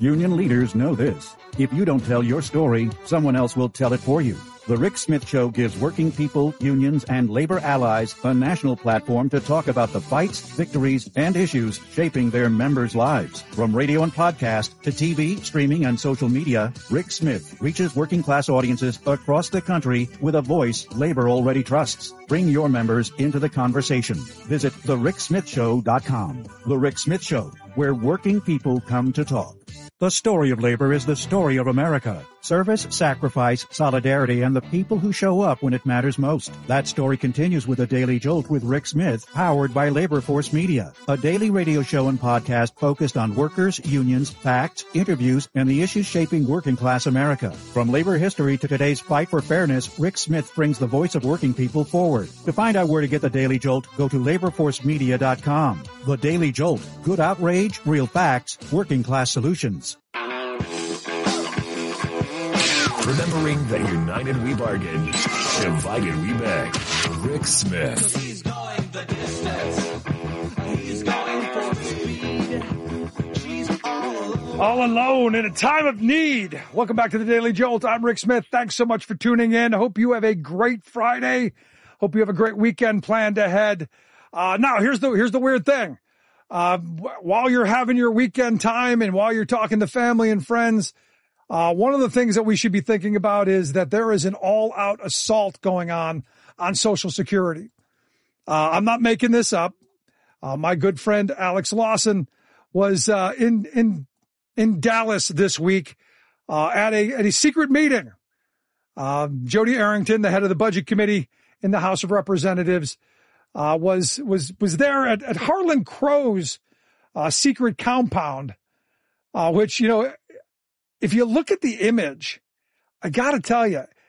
Union leaders know this. If you don't tell your story, someone else will tell it for you. The Rick Smith Show gives working people, unions, and labor allies a national platform to talk about the fights, victories, and issues shaping their members' lives. From radio and podcast to TV, streaming, and social media, Rick Smith reaches working class audiences across the country with a voice labor already trusts. Bring your members into the conversation. Visit thericksmithshow.com. The Rick Smith Show, where working people come to talk. The story of labor is the story of America. Service, sacrifice, solidarity, and the people who show up when it matters most. That story continues with a Daily Jolt with Rick Smith, powered by Labor Force Media, a daily radio show and podcast focused on workers, unions, facts, interviews, and the issues shaping working class America. From labor history to today's fight for fairness, Rick Smith brings the voice of working people forward. To find out where to get the Daily Jolt, go to laborforcemedia.com. The Daily Jolt. Good outrage, real facts, working class solutions. Remembering that united we bargain, divided we beg. Rick Smith. He's going the distance. He's going for speed. She's all alone in a time of need. Welcome back to the Daily Jolt. I'm Rick Smith. Thanks so much for tuning in. Hope you have a great Friday. Hope you have a great weekend planned ahead. Now, here's the weird thing. While you're having your weekend time and while you're talking to family and friends, one of the things that we should be thinking about is that there is an all-out assault going on Social Security. I'm not making this up. My good friend Alex Lawson was in Dallas this week at a secret meeting. Jody Arrington, the head of the Budget Committee in the House of Representatives, was there at Harlan Crow's secret compound, which, you know, if you look at the image, I got to tell you,